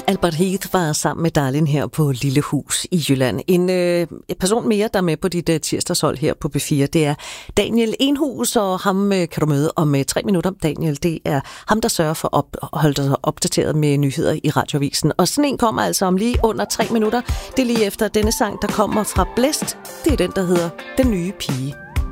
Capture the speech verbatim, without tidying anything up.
Albert Heath var sammen med Darlin her på Lille Hus i Jylland. En øh, person mere, der er med på dit uh, tirsdagshold her på B fire, det er Daniel Enhus, og ham øh, kan du møde om øh, tre minutter. Daniel, det er ham, der sørger for op- at holde dig opdateret med nyheder i Radioavisen. Og sådan en kommer altså om lige under tre minutter. Det er lige efter denne sang, der kommer fra Blæst. Det er den, der hedder Den Nye Pige.